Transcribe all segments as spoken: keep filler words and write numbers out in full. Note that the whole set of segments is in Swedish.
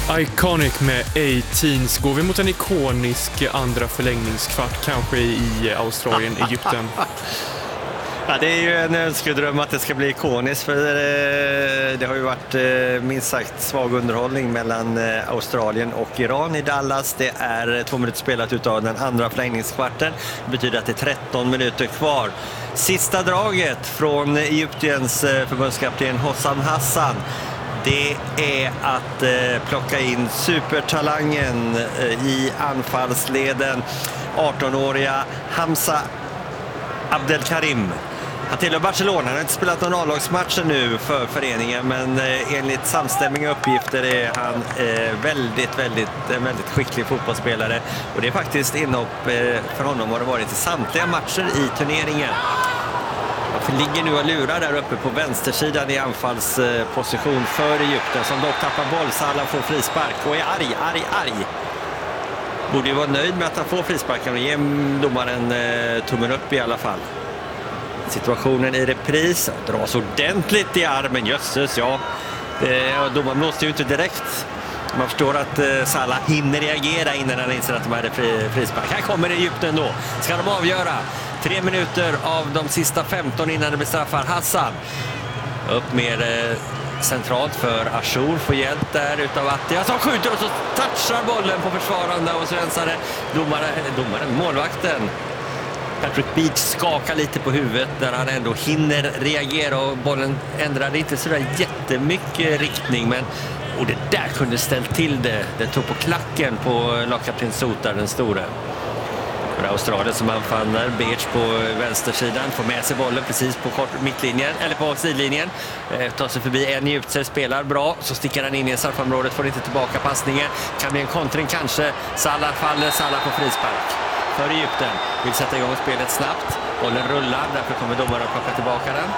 Iconic med A-Teens. Går vi mot en ikonisk andra förlängningskvart kanske i Australien, Egypten? Ja, det är ju en önskedröm att det ska bli ikoniskt, för det har ju varit minst sagt svag underhållning mellan Australien och Iran i Dallas. Det är två minuter spelat utav den andra förlängningskvarten. Det betyder att det är tretton minuter kvar. Sista draget från Egyptiens förbundskapten Hossam Hassan, det är att plocka in supertalangen i anfallsleden, arton-åriga Hamza Abdelkarim. Han tillhör Barcelona, han har inte spelat någon A-lagsmatch nu för föreningen, men enligt samstämmiga uppgifter är han väldigt, väldigt, en väldigt skicklig fotbollsspelare. Och det är faktiskt inhopp för honom har det varit i samtliga matcher i turneringen. Han ligger nu och lurar där uppe på vänstersidan i anfallsposition för Egypten, som dock tappar boll. Salah får frispark och är arg, arg, arg. Borde ju vara nöjd med att han får frisparken och ge domaren tummen upp i alla fall. Situationen i repris dras ordentligt i armen, jösses, ja. Domaren blåste ju inte direkt. Man förstår att Salah hinner reagera innan han inser att de hade frispark. Här kommer Egypten då. Ska de avgöra? Tre minuter av de sista femton innan det bestraffar Hassan. Upp mer centralt för Achour, får hjälp där utav Attia som skjuter och så touchar bollen på försvarande och så rensar domaren, domaren, målvakten Patrick Beach skakar lite på huvudet där han ändå hinner reagera, och bollen ändrade inte sådär jättemycket riktning, men och det där kunde ställt till det. Det tog på klacken på lagkapten Sotar, den stora. För Australien som anfaller, Beach på vänstersidan får med sig bollen precis på kort mittlinjen, eller på sidlinjen, eh, tar sig förbi en Egypter, spelar bra, så sticker han in i straffområdet, får inte tillbaka passningen, kan bli en kontring kanske. Salah faller, Salah på frispark för Egypten, vill sätta igång spelet snabbt, bollen rullar, därför kommer domaren att plocka tillbaka den.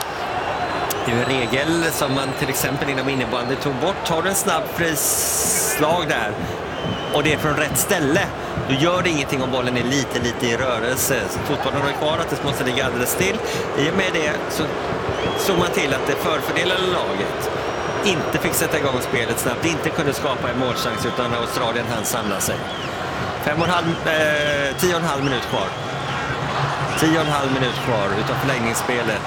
Det är en regel som man till exempel inom innebandy tog bort. Tar du en snabb frislag där och det är från rätt ställe, då gör det ingenting om bollen är lite, lite i rörelse. Så fotbollen har kvar att det måste ligga alldeles still. I och med det så såg man till att det förfördelade laget inte fick sätta igång spelet snabbt, inte kunde skapa en målchans, utan Australien hann samla sig. Fem och en halv, eh, tio och en halv minut kvar. Tio och en halv minut kvar utav förlängningsspelet.